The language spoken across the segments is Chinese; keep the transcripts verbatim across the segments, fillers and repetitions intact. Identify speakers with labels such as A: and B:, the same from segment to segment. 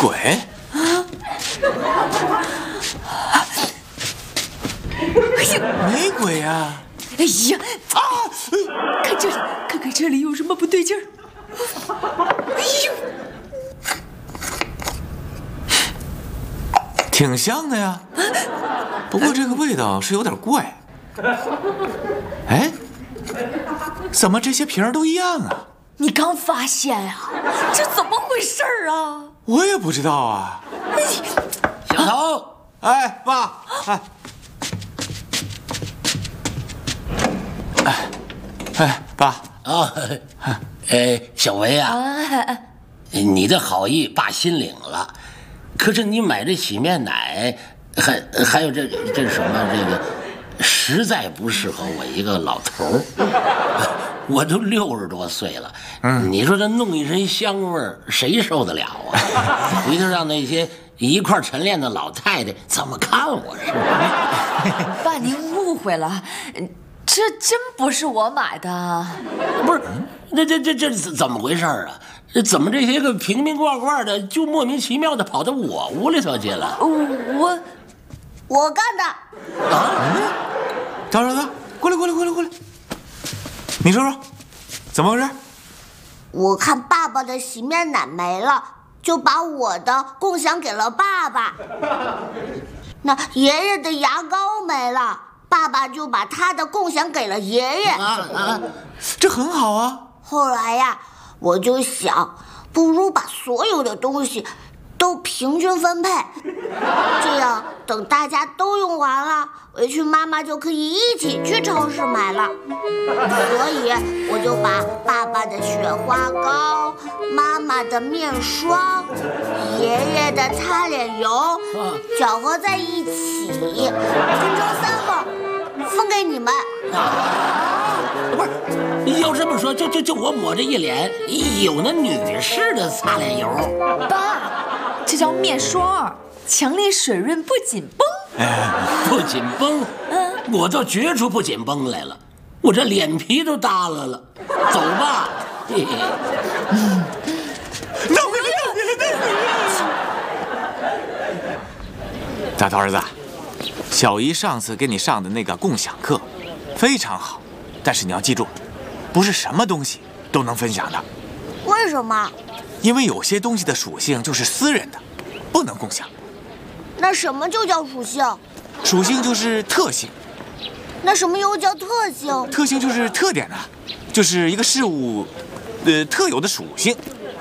A: 鬼？
B: 哎呀，
A: 没鬼呀！
B: 哎呀，啊！看这里，看看这里有什么不对劲儿？哎呦，
A: 挺像的呀，不过这个味道是有点怪。哎，怎么这些瓶儿都一样啊？
B: 你刚发现啊？这怎么回事啊？
A: 我也不知道啊。
C: 小头，
A: 哎，爸，哎，哎，哎，爸
C: 啊，呃，小维啊，你的好意爸心领了，可是你买这洗面奶，还还有这这什么这个，实在不适合我一个老头儿。我都六十多岁了，嗯，你说这弄一身香味儿，谁受得了啊？回头让那些一块晨练的老太太怎么看我是吧？
B: 爸，您误会了，这真不是我买的。
C: 不是，那这这这怎么回事啊？怎么这些个瓶瓶罐罐的就莫名其妙的跑到我屋里头去了？
B: 我
D: 我干的。
C: 啊！
A: 大儿子，过来过来过来过来，你说说，怎么回事？
D: 我看爸爸的洗面奶没了，就把我的共享给了爸爸。那爷爷的牙膏没了，爸爸就把他的共享给了爷爷。
C: 啊啊！
A: 这很好啊。
D: 后来呀，我就想，不如把所有的东西都平均分配，这样等大家都用完了，围裙妈妈就可以一起去超市买了。所以我就把爸爸的雪花膏、妈妈的面霜、爷爷的擦脸油搅和在一起，分成三份，分给你们。
C: 不是，要这么说，就就就我抹这一脸，有那女士的擦脸油。
B: 爸，这叫面霜，强力水润不紧绷。
C: 哎，不紧绷，嗯，我倒觉出不紧绷来了，我这脸皮都耷拉了。走吧，嘿嘿。
A: 嗯，弄回来，弄回来，弄回来！大头儿子，小姨上次给你上的那个共享课非常好，但是你要记住，不是什么东西都能分享的。
D: 为什么？
A: 因为有些东西的属性就是私人的，不能共享。
D: 那什么就叫属性？
A: 属性就是特性。
D: 那什么又叫特性？
A: 特性就是特点呢、啊，就是一个事物，呃，特有的属性。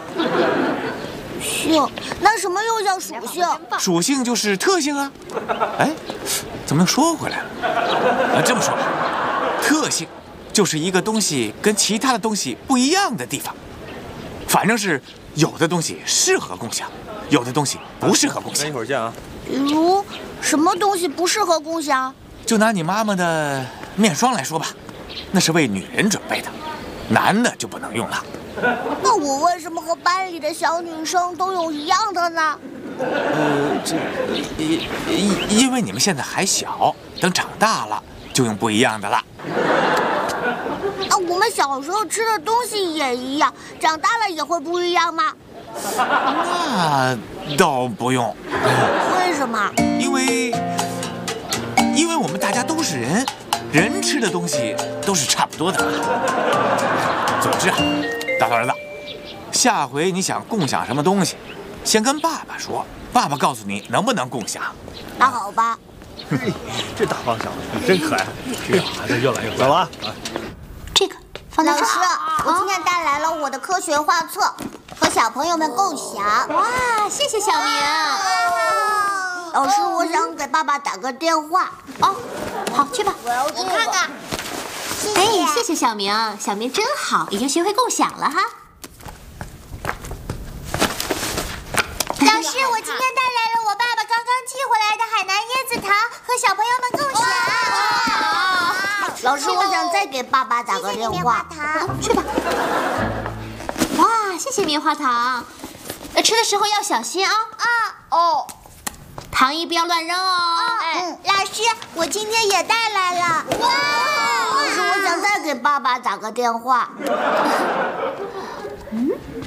D: 性？那什么又叫属性？
A: 属性就是特性啊。哎，怎么又说回来了？啊，这么说吧，特性就是一个东西跟其他的东西不一样的地方。反正是有的东西适合共享，有的东西不适合共享。
E: 一会儿见啊。
D: 比如什么东西不适合共享？
A: 就拿你妈妈的面霜来说吧，那是为女人准备的，男的就不能用了。
D: 那我为什么和班里的小女生都有一样的呢？
A: 呃，这因因因为你们现在还小，等长大了就用不一样的了。
D: 啊，我们小时候吃的东西也一样，长大了也会不一样吗？
A: 那倒不用。
D: 为什么？
A: 因为因为我们大家都是人，人吃的东西都是差不多的。总之啊，大头儿子，下回你想共享什么东西，先跟爸爸说，爸爸告诉你能不能共享。
D: 那好吧。
E: 嘿，这大方向真可爱，这小孩子越来越乖了啊！
D: 这个放在这儿。老师，我今天带来了我的科学画册，和小朋友们共享。
F: 哇，谢谢小明。
D: 老师，我想给爸爸打个电话。
F: 哦，好，去吧。
D: 我要我看看。
F: 哎，谢谢小明，小明真好，已经学会共享了哈。
D: 老师，我今天带来了我爸爸刚刚寄回来的海南椰子糖，和小朋友们共享。老师，我想再给爸爸打个电话。
F: 去吧。哇，谢谢棉花糖，吃的时候要小心啊。
D: 啊哦。
F: 糖衣不要乱扔哦。
D: 嗯，老师，我今天也带来了。哇！老师，我想再给爸爸打个电话。
F: 嗯。